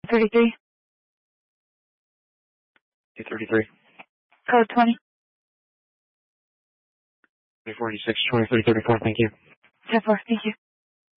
33. 233. Code 20. 346, 2334, thank you. 10-4, thank you.